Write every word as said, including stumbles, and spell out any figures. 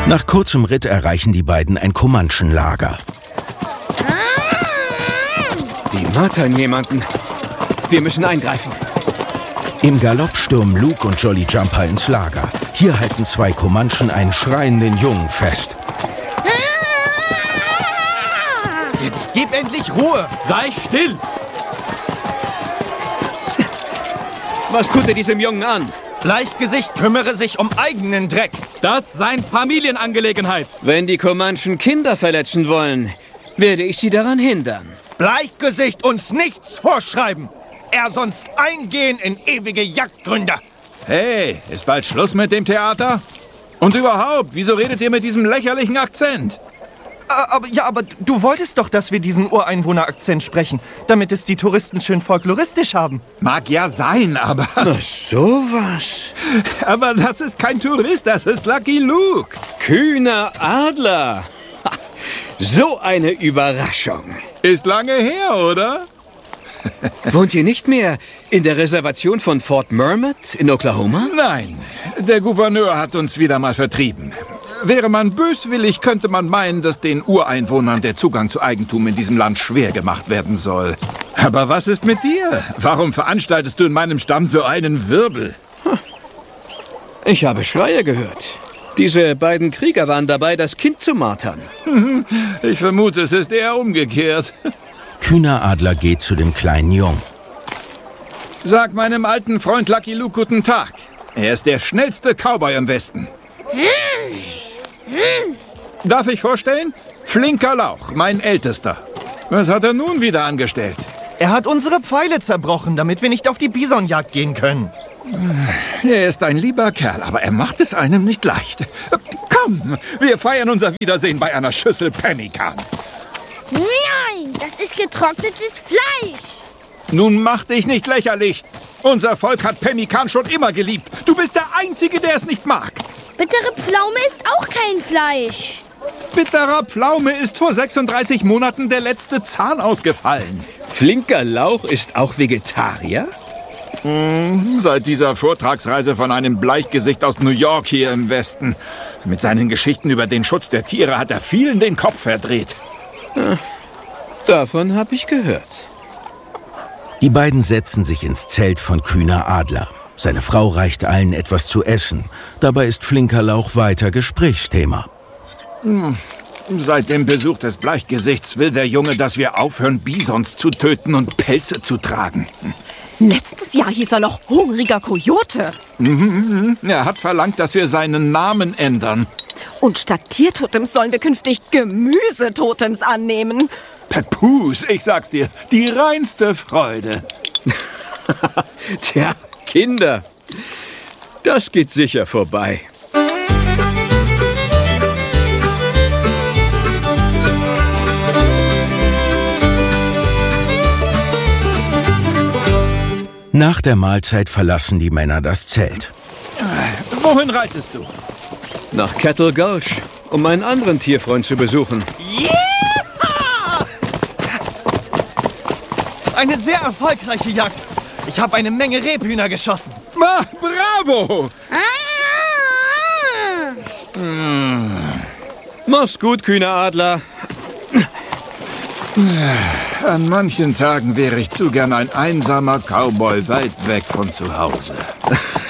Nach kurzem Ritt erreichen die beiden ein Comanchen-Lager. Die martern jemanden. Wir müssen eingreifen. Im Galopp stürmen Luke und Jolly Jumper ins Lager. Hier halten zwei Comanchen einen schreienden Jungen fest. Jetzt gib endlich Ruhe! Sei still! Was tut er diesem Jungen an? Bleichgesicht kümmere sich um eigenen Dreck. Das sei Familienangelegenheit. Wenn die Comanchen Kinder verletzen wollen, werde ich sie daran hindern. Bleichgesicht uns nichts vorschreiben. Er sonst eingehen in ewige Jagdgründe. Hey, ist bald Schluss mit dem Theater? Und überhaupt, wieso redet ihr mit diesem lächerlichen Akzent? Aber, ja, aber du wolltest doch, dass wir diesen Ureinwohner-Akzent sprechen, damit es die Touristen schön folkloristisch haben. Mag ja sein, aber... Ach, sowas. Aber das ist kein Tourist, das ist Lucky Luke. Kühner Adler. Ha, so eine Überraschung. Ist lange her, oder? Wohnt ihr nicht mehr in der Reservation von Fort Mermet in Oklahoma? Nein, der Gouverneur hat uns wieder mal vertrieben. Wäre man böswillig, könnte man meinen, dass den Ureinwohnern der Zugang zu Eigentum in diesem Land schwer gemacht werden soll. Aber was ist mit dir? Warum veranstaltest du in meinem Stamm so einen Wirbel? Ich habe Schreie gehört. Diese beiden Krieger waren dabei, das Kind zu martern. Ich vermute, es ist eher umgekehrt. Kühner Adler geht zu dem kleinen Jungen. Sag meinem alten Freund Lucky Luke guten Tag. Er ist der schnellste Cowboy im Westen. Darf ich vorstellen? Flinker Lauch, mein Ältester. Was hat er nun wieder angestellt? Er hat unsere Pfeile zerbrochen, damit wir nicht auf die Bisonjagd gehen können. Er ist ein lieber Kerl, aber er macht es einem nicht leicht. Komm, wir feiern unser Wiedersehen bei einer Schüssel Pemmican. Nein, das ist getrocknetes Fleisch. Nun mach dich nicht lächerlich. Unser Volk hat Pemmican schon immer geliebt. Du bist der Einzige, der es nicht mag. Bittere Pflaume ist auch kein Fleisch. Bitterer Pflaume ist vor sechsunddreißig Monaten der letzte Zahn ausgefallen. Flinker Lauch ist auch Vegetarier? Hm, seit dieser Vortragsreise von einem Bleichgesicht aus New York hier im Westen. Mit seinen Geschichten über den Schutz der Tiere hat er vielen den Kopf verdreht. Ja, davon habe ich gehört. Die beiden setzen sich ins Zelt von Kühner Adler. Seine Frau reicht allen etwas zu essen. Dabei ist Flinker Lauch weiter Gesprächsthema. Hm. Seit dem Besuch des Bleichgesichts will der Junge, dass wir aufhören, Bisons zu töten und Pelze zu tragen. Letztes Jahr hieß er noch hungriger Kojote. Mhm, er hat verlangt, dass wir seinen Namen ändern. Und statt Tiertotems sollen wir künftig Gemüsetotems annehmen. Papoose, ich sag's dir, die reinste Freude. Tja, Kinder, das geht sicher vorbei. Nach der Mahlzeit verlassen die Männer das Zelt. Wohin reitest du? Nach Kettle Gulch, um einen anderen Tierfreund zu besuchen. Yeah! Eine sehr erfolgreiche Jagd. Ich habe eine Menge Rebhühner geschossen. Ah, bravo! Hm. Mach's gut, Kühner Adler. An manchen Tagen wäre ich zu gern ein einsamer Cowboy weit weg von zu Hause.